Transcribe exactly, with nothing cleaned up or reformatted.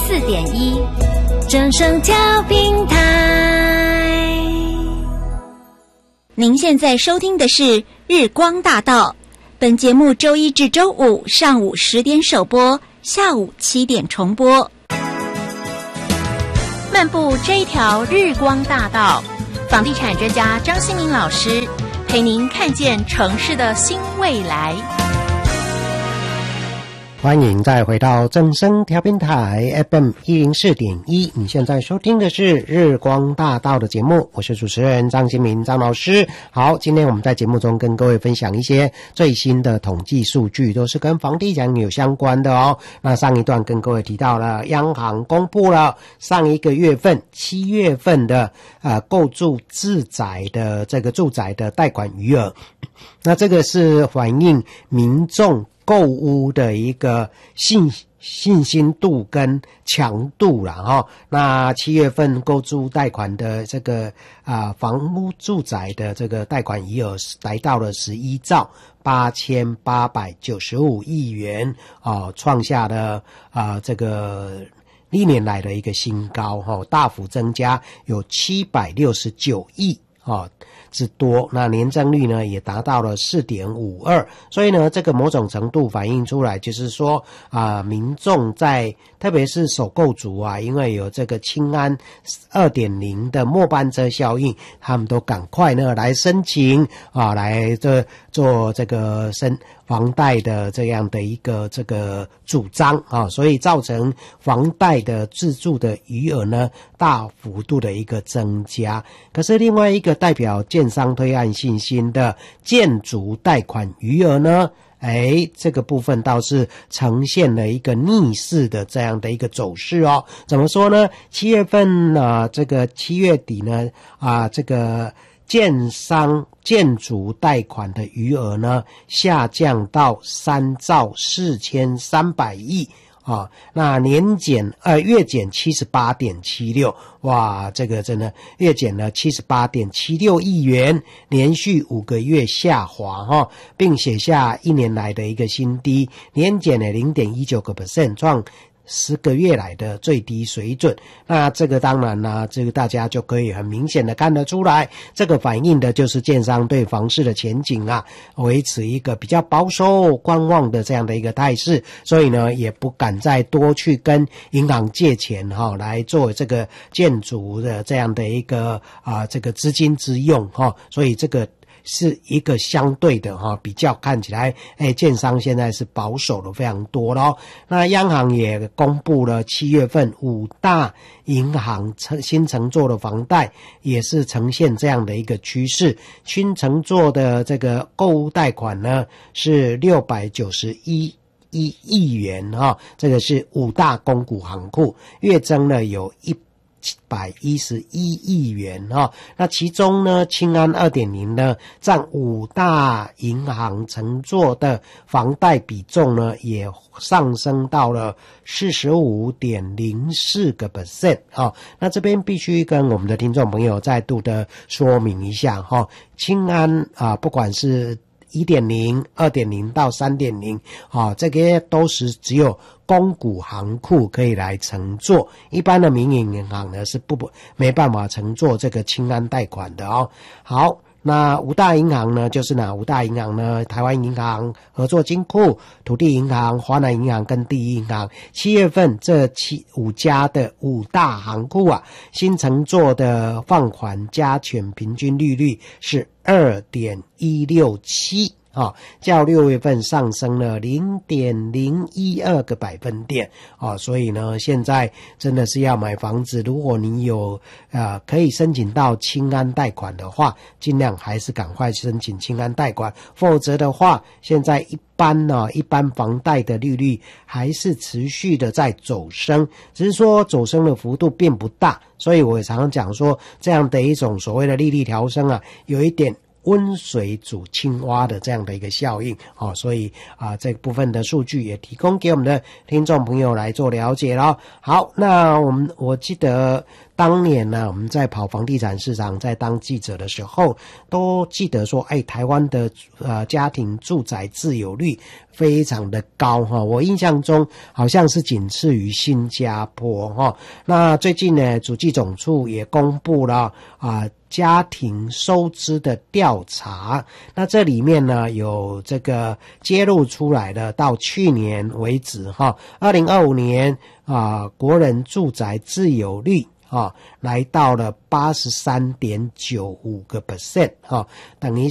四点一，正声调频台。您现在收听的是日光大道，本节目周一至周五上午十点首播，下午七点重播。漫步这一条日光大道，房地产专家张新民老师陪您看见城市的新未来。 欢迎再回到正声调频台 F M 一零四点一，你现在收听的是日光大道的节目，我是主持人张新民张老师。好，今天我们在节目中跟各位分享一些最新的统计数据，都是跟房地产有相关的哦。那上一段跟各位提到了，央行公布了上一个月份七月份的呃购住自宅的这个住宅的贷款余额，那这个是反映民众购屋的一个信信心度跟强度啦齁。那七月份购住贷款的这个啊、呃、房屋住宅的这个贷款余额来到了十一兆八千八百九十五亿元啊、呃，创下了啊、呃、这个历年来的一个新高齁，大幅增加有七百六十九亿啊。之多，那年增率呢也达到了 四点五二， 所以呢这个某种程度反映出来就是说啊、呃，民众在特别是首购族啊，因为有这个青安 二点零 的末班车效应，他们都赶快呢来申请啊，来这做这个申房贷的这样的一个这个主张啊，所以造成房贷的自住的余额呢大幅度的一个增加。可是另外一个代表建商推案信心的建筑贷款余额呢，哎，这个部分倒是呈现了一个逆势的这样的一个走势哦。怎么说呢？七月份呢，这个七月底呢，啊，这个建商建筑贷款的余额呢下降到三兆四千三百亿。啊，那年减呃月减 七十八点七六， 哇，这个真的月减了 七十八点七六亿元，连续五个月下滑哈，并写下一年来的一个新低，年减了 零点一九个百分点， 创十个月来的最低水准。那这个当然呢，这个大家就可以很明显的看得出来，这个反映的就是建商对房市的前景啊维持一个比较保守观望的这样的一个态势，所以呢也不敢再多去跟银行借钱哈、哦、来做这个建筑的这样的一个啊、呃、这个资金之用哈、哦，所以这个是一个相对的哈，比较看起来，哎，建商现在是保守的非常多咯。那央行也公布了七月份五大银行新承做的房贷也是呈现这样的一个趋势，新承做的这个购物贷款呢是六百九十一一亿元哈，这个是五大公股行库，月增呢有一七百一十一亿元哈，那其中呢，青安 二点零 呢占五大银行承做的房贷比重呢也上升到了 四十五点零四个百分点 啊。那这边必须跟我们的听众朋友再度的说明一下哈，青安啊，不管是一点零、二点零 到 三点零 啊，这个都是只有公股行库可以来承做，一般的民营银行呢是不不没办法承做这个青安贷款的哦。好，那五大银行呢就是哪五大银行呢？台湾银行、合作金库、土地银行、华南银行跟第一银行。七月份这七五家的五大行库啊，新承做的放款加权平均利率是 二点一六七。啊，较六月份上升了 零点零一二个百分点啊，所以呢，现在真的是要买房子，如果你有呃可以申请到青安贷款的话，尽量还是赶快申请青安贷款，否则的话，现在一般呢、啊，一般房贷的利率还是持续的在走升，只是说走升的幅度并不大，所以我也常常讲说，这样的一种所谓的利率调升啊，有一点温水煮青蛙的这样的一个效应哦，所以啊这部分的数据也提供给我们的听众朋友来做了解了。好，那我们我记得当年呢，我们在跑房地产市场，在当记者的时候，都记得说，哎，台湾的呃家庭住宅自有率非常的高哈，我印象中好像是仅次于新加坡哈。那最近呢，主计总处也公布了啊。家庭收支的调查，那这里面呢有这个揭露出来的，到去年为止哈，二零二五年啊，国人住宅自有率啊，来到了 八十三点九五个百分点 哈，等于